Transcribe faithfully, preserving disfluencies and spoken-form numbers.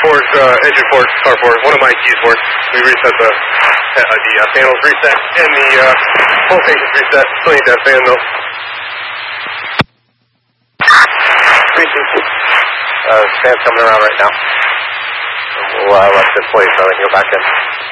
carport, uh, engine port, carport. One of my keys works. We reset the uh, the uh, panels reset and the uh, full stations reset. Still need that fan though. Uh, fan's coming around right now. And we'll uh, let this place so they can go back in.